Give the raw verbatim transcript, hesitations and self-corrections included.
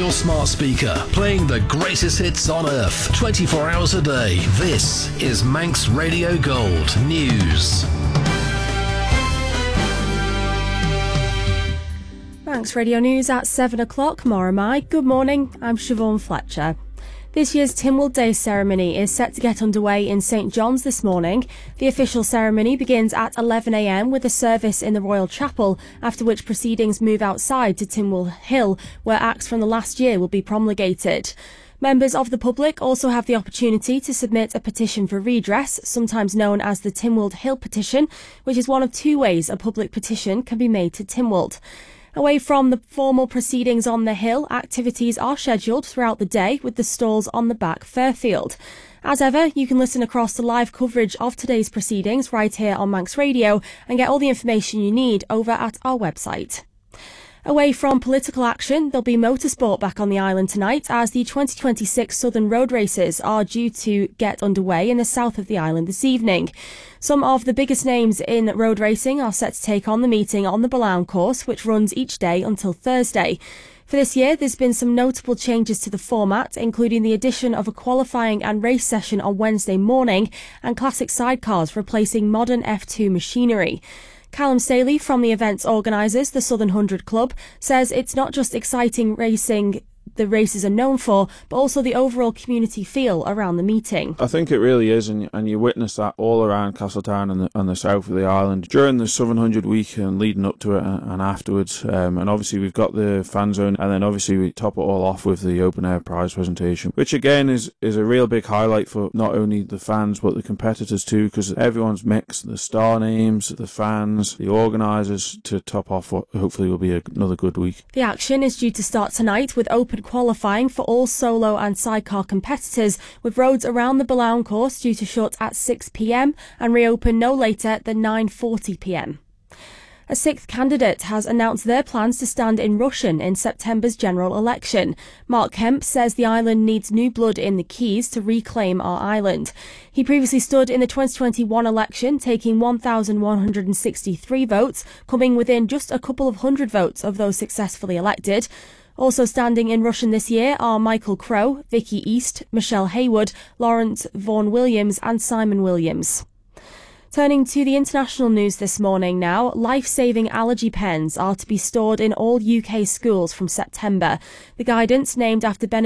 your smart speaker, playing the greatest hits on earth, twenty-four hours a day. This is Manx Radio Gold News. Manx Radio News at seven o'clock. More am I. Good morning, I'm Siobhan Fletcher. This year's Tynwald Day ceremony is set to get underway in St John's this morning. The official ceremony begins at eleven a m with a service in the Royal Chapel, after which proceedings move outside to Tynwald Hill, where acts from the last year will be promulgated. Members of the public also have the opportunity to submit a petition for redress, sometimes known as the Tynwald Hill Petition, which is one of two ways a public petition can be made to Tynwald. Away from the formal proceedings on the hill, activities are scheduled throughout the day with the stalls on the back Fairfield. As ever, you can listen across the live coverage of today's proceedings right here on Manx Radio and get all the information you need over at our website. Away from political action, there'll be motorsport back on the island tonight as the twenty twenty-six Southern Road Races are due to get underway in the south of the island this evening. Some of the biggest names in road racing are set to take on the meeting on the Balaun course, which runs each day until Thursday. For this year, there's been some notable changes to the format, including the addition of a qualifying and race session on Wednesday morning and classic sidecars replacing modern F two machinery. Callum Staley from the event's organisers, the Southern Hundred Club, says it's not just exciting racing the races are known for, but also the overall community feel around the meeting. I think it really is, and, and you witness that all around Castletown and the, and the south of the island during the Southern Hundred week and leading up to it and, and afterwards. Um, and obviously we've got the fan zone, and then obviously we top it all off with the open air prize presentation, which again is, is a real big highlight for not only the fans but the competitors too, because everyone's mixed, the star names, the fans, the organisers, to top off what hopefully will be a, another good week. The action is due to start tonight with open qualifying for all solo and sidecar competitors, with roads around the Balaun course due to shut at six p m and reopen no later than nine forty p m. A sixth candidate has announced their plans to stand in Rushen in September's general election. Mark Kemp says the island needs new blood in the Keys to reclaim our island. He previously stood in the twenty twenty-one election, taking one thousand one hundred sixty-three votes, coming within just a couple of hundred votes of those successfully elected. Also standing in Rushen this year are Michael Crowe, Vicky East, Michelle Haywood, Lawrence Vaughan Williams and Simon Williams. Turning to the international news this morning now, life-saving allergy pens are to be stored in all U K schools from September. The guidance, named after Benedict